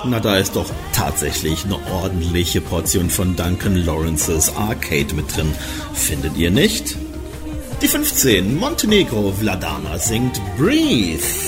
Na, da ist doch tatsächlich eine ordentliche Portion von Duncan Lawrences Arcade mit drin. Findet ihr nicht? Die 15. Montenegro Vladana singt Breathe.